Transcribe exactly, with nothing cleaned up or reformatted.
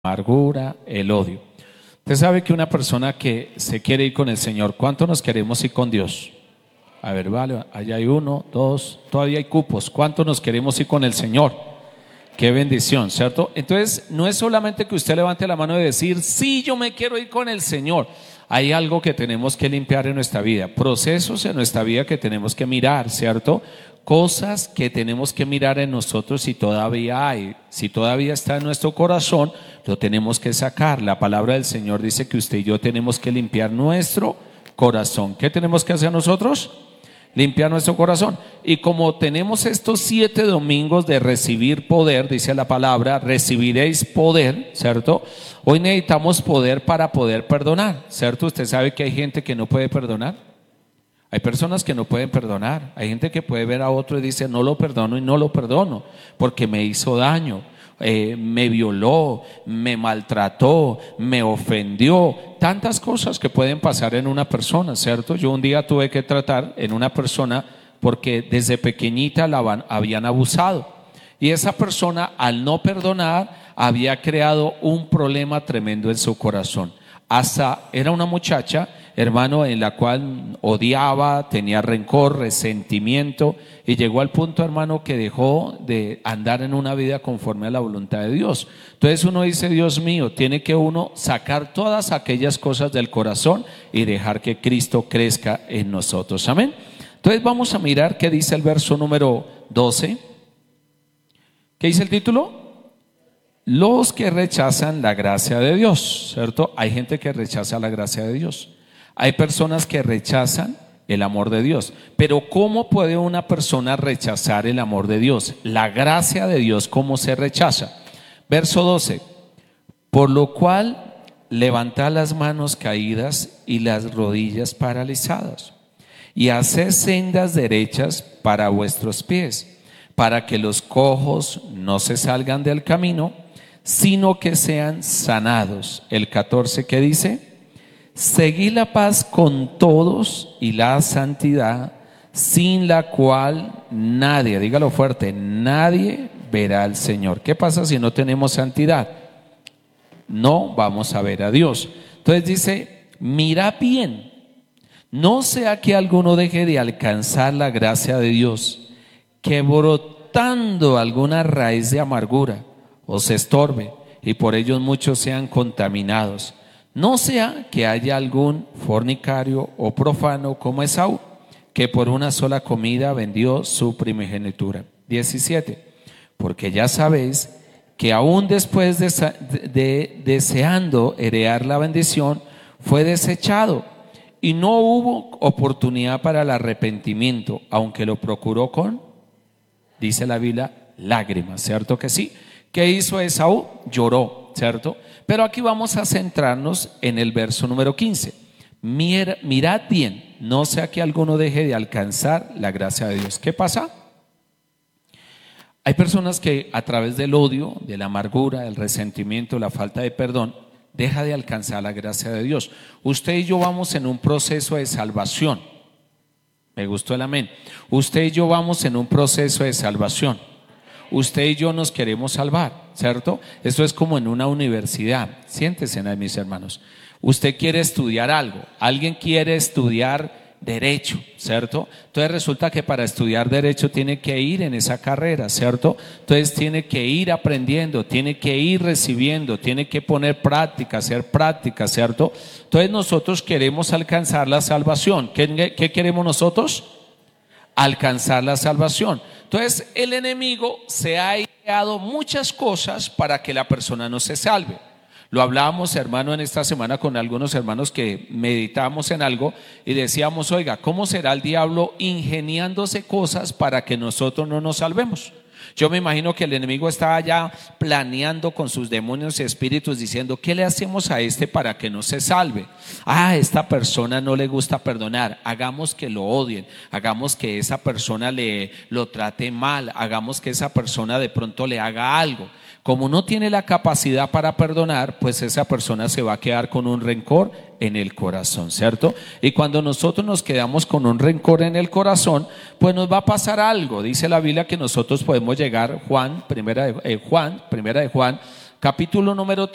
amargura, el odio. Usted sabe que una persona que se quiere ir con el Señor, ¿cuánto nos queremos ir con Dios? A ver, vale, allá hay uno, dos, todavía hay cupos. ¿Cuánto nos queremos ir con el Señor? Qué bendición, ¿cierto? Entonces, no es solamente que usted levante la mano y decir, sí, yo me quiero ir con el Señor. Hay algo que tenemos que limpiar en nuestra vida, procesos en nuestra vida que tenemos que mirar, ¿cierto? Cosas que tenemos que mirar en nosotros si todavía hay, si todavía está en nuestro corazón, lo tenemos que sacar. La palabra del Señor dice que usted y yo tenemos que limpiar nuestro corazón. ¿Qué tenemos que hacer nosotros? Limpiar nuestro corazón. Y como tenemos estos siete domingos de recibir poder, dice la palabra, recibiréis poder, ¿cierto? Hoy necesitamos poder para poder perdonar, ¿cierto? Usted sabe que hay gente que no puede perdonar. Hay personas que no pueden perdonar. Hay gente que puede ver a otro y dice, no lo perdono y no lo perdono porque me hizo daño, eh, me violó, me maltrató, me ofendió. Tantas cosas que pueden pasar en una persona, ¿cierto? Yo un día tuve que tratar en una persona porque desde pequeñita la van, habían abusado. Y esa persona, al no perdonar, había creado un problema tremendo en su corazón. Hasta era una muchacha, hermano, en la cual odiaba, tenía rencor, resentimiento, y llegó al punto, hermano, que dejó de andar en una vida conforme a la voluntad de Dios. Entonces uno dice, Dios mío, tiene que uno sacar todas aquellas cosas del corazón y dejar que Cristo crezca en nosotros. Amén. Entonces vamos a mirar qué dice el verso número doce. ¿Qué dice el título? Los que rechazan la gracia de Dios, ¿cierto? Hay gente que rechaza la gracia de Dios. Hay personas que rechazan el amor de Dios. Pero ¿cómo puede una persona rechazar el amor de Dios? La gracia de Dios, ¿cómo se rechaza? Verso doce. Por lo cual levantad las manos caídas y las rodillas paralizadas, y haced sendas derechas para vuestros pies, para que los cojos no se salgan del camino, sino que sean sanados. El catorce, ¿qué dice? Seguid la paz con todos y la santidad, sin la cual nadie, dígalo fuerte, nadie verá al Señor. ¿Qué pasa si no tenemos santidad? No vamos a ver a Dios. Entonces dice, mirad bien, no sea que alguno deje de alcanzar la gracia de Dios, que brotando alguna raíz de amargura os estorbe, y por ellos muchos sean contaminados. No sea que haya algún fornicario o profano como Esaú, que por una sola comida vendió su primogenitura. diecisiete. Porque ya sabéis que aún después de, de, de deseando heredar la bendición, fue desechado, y no hubo oportunidad para el arrepentimiento, aunque lo procuró con, dice la Biblia, lágrimas, ¿cierto que sí? ¿Qué hizo Esaú? Lloró, ¿cierto? Pero aquí vamos a centrarnos en el verso número quince. Mir, mirad bien, no sea que alguno deje de alcanzar la gracia de Dios. ¿Qué pasa? Hay personas que a través del odio, de la amargura, del resentimiento, la falta de perdón, deja de alcanzar la gracia de Dios. Usted y yo vamos en un proceso de salvación. Me gustó el amén. Usted y yo vamos en un proceso de salvación. Usted y yo nos queremos salvar, ¿cierto? Esto es como en una universidad. Siéntense ahí, mis hermanos. Usted quiere estudiar algo. Alguien quiere estudiar derecho, ¿cierto? Entonces resulta que para estudiar derecho tiene que ir en esa carrera, ¿cierto? Entonces tiene que ir aprendiendo, tiene que ir recibiendo, tiene que poner práctica, hacer práctica, ¿cierto? Entonces nosotros queremos alcanzar la salvación. ¿Qué, qué queremos nosotros? Alcanzar la salvación. Entonces el enemigo se ha ideado muchas cosas para que la persona no se salve. Lo hablábamos, hermano, en esta semana con algunos hermanos que meditábamos en algo y decíamos, oiga, ¿cómo será el diablo ingeniándose cosas para que nosotros no nos salvemos? Yo me imagino que el enemigo está allá planeando con sus demonios y espíritus diciendo, ¿qué le hacemos a este para que no se salve? Ah, esta persona no le gusta perdonar, hagamos que lo odien, hagamos que esa persona le, lo trate mal, hagamos que esa persona de pronto le haga algo. Como no tiene la capacidad para perdonar, pues esa persona se va a quedar con un rencor en el corazón, ¿cierto? Y cuando nosotros nos quedamos con un rencor en el corazón, pues nos va a pasar algo. Dice la Biblia que nosotros podemos llegar, Juan, primera de, eh, Juan, primera de Juan, capítulo número